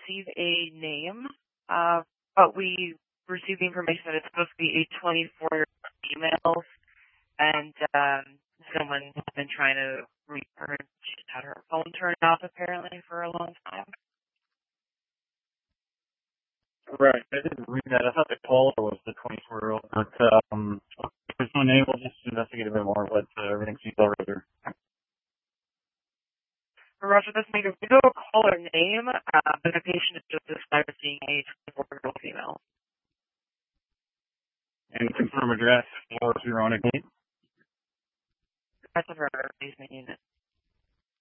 receive a name, but we received the information that it's supposed to be a 24-year-old female, and someone has been trying to reach her. She's had her phone turned off apparently for a long time. Right. I didn't read that. I thought the caller was the 24-year-old. But if there's no name, we'll just investigate a bit more. But everything seems all right there. Roger, this may we don't call her name, but the patient is just described as being a 24-year-old female. And confirm address for Veronica. That's of her basement unit.